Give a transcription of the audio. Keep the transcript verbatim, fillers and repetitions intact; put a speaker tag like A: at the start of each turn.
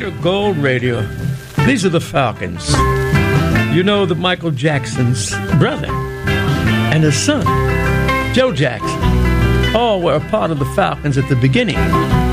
A: Electric Gold Radio. These are the Falcons. You know that Michael Jackson's brother and his son, Joe Jackson, all were a part of the Falcons at the beginning.